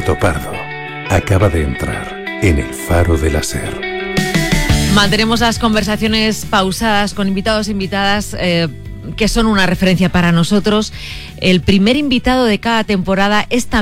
Alberto Pardo acaba de entrar en el Faro de la SER. Mantenemos las conversaciones pausadas con invitados e invitadas que son una referencia para nosotros. El primer invitado de cada temporada es